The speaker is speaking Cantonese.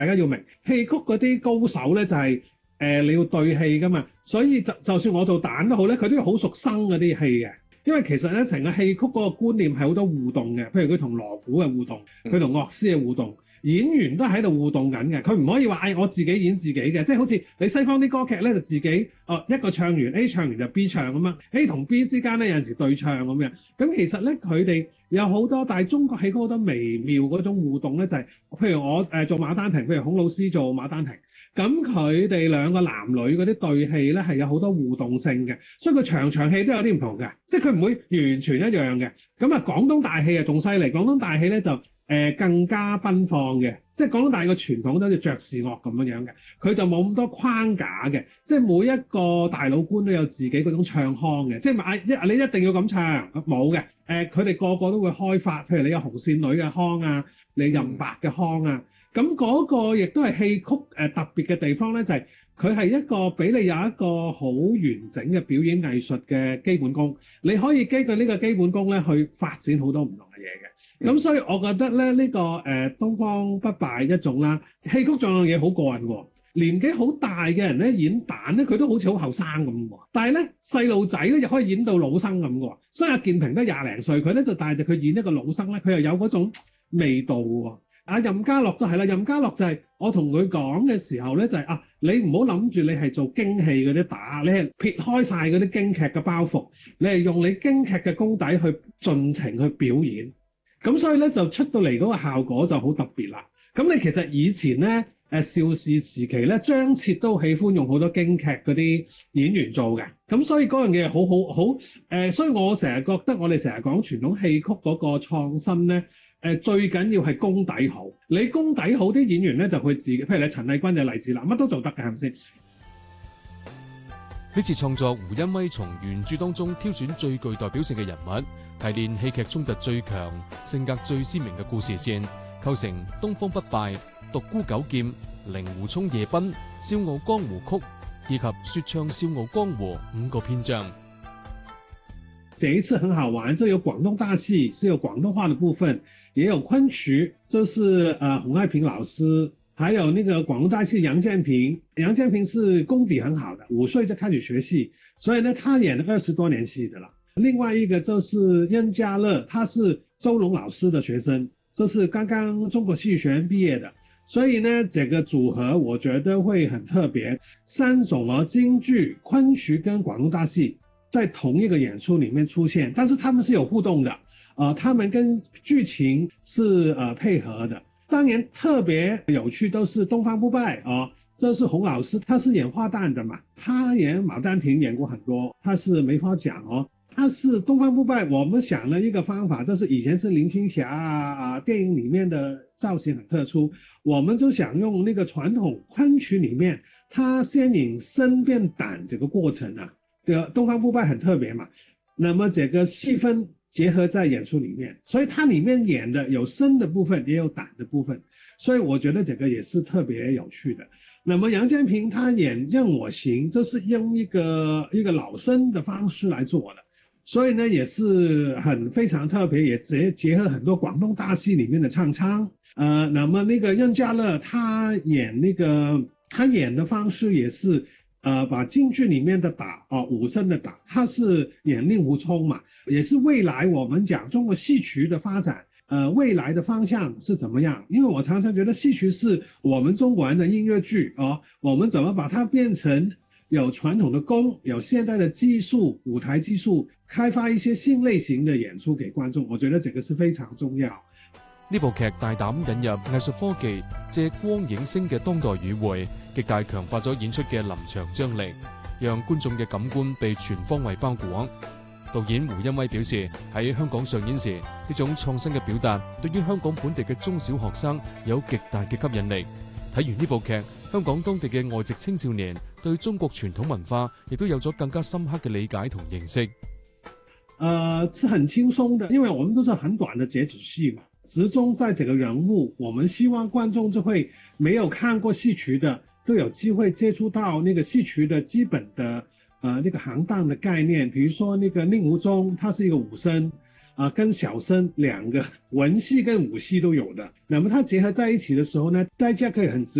大家要明戲曲嗰啲高手咧就係、你要對戲噶嘛，所以就算我做旦都好咧，佢都要好熟生嗰啲戲嘅。因為其實咧，成個戲曲嗰個觀念係好多互動嘅，譬如佢同鑼鼓嘅互動，佢同樂師嘅互動，演員都喺度互動緊嘅。佢唔可以話我自己演自己嘅，即係好似你西方啲歌劇咧就自己一個唱完 A 唱完就 B 唱咁樣 A 同 B 之間咧有陣時對唱咁樣。咁其實咧佢哋有好多，但係中國戲曲好多微妙嗰種互動咧，就係、譬如我做馬丹亭，譬如孔老師做馬丹亭。咁佢哋兩個男女嗰啲對戲咧係有好多互動性嘅，所以佢場場戲都有啲唔同嘅，即係佢唔會完全一樣嘅。咁啊，廣東大戲啊仲犀利，廣東大戲咧就更加奔放嘅，即係廣東大戲嘅傳統都好似爵士樂咁樣嘅，佢就冇咁多框架嘅，即係每一個大老倌都有自己嗰種唱腔嘅，即係你一定要咁唱冇嘅。佢哋個個都會開發，譬如你有紅線女嘅腔啊，你任白嘅腔啊。咁嗰個亦都係戲曲特別嘅地方咧，就係佢係一個俾你有一個好完整嘅表演藝術嘅基本功，你可以基據呢個基本功咧去發展好多唔同嘅嘢嘅。咁所以我覺得咧呢個東方不敗一種啦，戲曲仲有樣嘢好過癮喎，年紀好大嘅人咧演旦咧佢都好似好後生咁喎，但係咧細路仔咧又可以演到老生咁喎。所以阿健平得廿零歲，佢咧就帶住佢演一個老生咧，佢又有嗰種味道喎。任家樂都係啦，任家樂就係我同佢講嘅時候咧，就係你唔好諗住你係做京戲嗰啲打，你係撇開晒嗰啲京劇嘅包袱，你係用你京劇嘅功底去盡情去表演，咁所以咧就出到嚟嗰個效果就好特別啦。咁你其實以前咧邵氏時期咧，張徹都喜歡用好多京劇嗰啲演員做嘅，咁所以嗰樣嘢好所以我成日覺得我哋成日講傳統戲曲嗰個創新咧。最緊要係功底好，你功底好啲演員咧就佢自己，譬如你陳麗君就例子啦，乜都做得嘅係咪先？ 呢次創作胡恩威從原著當中挑選最具代表性嘅人物，提煉戲劇衝突最強、性格最鮮明嘅故事線，構成《東方不敗》、《獨孤九劍》、《令狐沖夜奔》、《笑傲江湖曲》以及《說唱笑傲江湖》5個篇章。 這一次很好玩，這有廣東大戲，是有廣東話的部分，也有昆曲，就是洪愛萍老師，還有那個廣東大戲楊建平。楊建平是功底很好的，5歲就開始學戲，所以呢，他演了20多年戲的了。另外一個就是任家樂，他是周龍老師的學生，就是剛剛中國戲劇學院畢業的，所以呢，這個組合我覺得會很特別。3種京劇、昆曲跟廣東大戲在同一個演出裡面出現，但是他們是有互動的，他們跟劇情是配合的。當然特別有趣都是東方不敗這是洪老師，他是演花旦的嘛，他演馬丹亭演過很多，他是沒法講他是東方不敗。我們想了一個方法，就是以前是林青霞電影裡面的造型很特殊，我們就想用那個傳統昆曲裡面，他先引生變旦這個過程這個東方不敗很特別嘛，那麼這個戲份結合在演出裡面，所以它裡面演的有生的部分，也有旦的部分，所以我覺得這個也是特別有趣的。那麼楊建平他演任我行，這是用一個老生的方式來做的，所以呢也是非常特別，也結合很多廣東大戲裡面的唱腔。那麼那個任家樂他演的方式也是把京劇裡面的打武生的打，他是演令狐沖嘛，也是未來我們講中國戲曲的發展，未來的方向是怎麼樣？因為我常常覺得戲曲是我們中國人的音樂劇我們怎麼把它變成有傳統的功，有現代的技術，舞台技術，開發一些新類型的演出給觀眾，我覺得這個是非常重要。 呢部劇大膽引入藝術科技，借光影聲嘅當代語彙，極大強化咗演出嘅臨場張力，讓觀眾嘅感官被全方位包裹。導演胡恩威表示，喺香港上演時，呢種創新嘅表達對於香港本地嘅中小學生有極大嘅吸引力。睇完呢部劇，香港當地嘅外籍青少年對中國傳統文化亦都有咗更加深刻嘅理解同認識。 是很輕鬆的，因為我們都是很短的折子戲嘛，集中在這個人物，我們希望觀眾就會沒有看過戲曲的都有機會接觸到那個戲曲的基本的那個行當的概念，比如說那個令狐沖他是一個武生跟小生兩個文戲跟武戲都有的，那麼它結合在一起的時候呢，大家可以很直